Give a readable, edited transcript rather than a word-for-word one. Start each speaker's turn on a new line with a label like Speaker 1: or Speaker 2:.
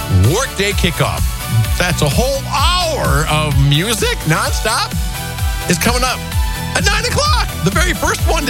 Speaker 1: Workday Kickoff. That's a whole hour of music nonstop is coming up at 9 o'clock. The very first one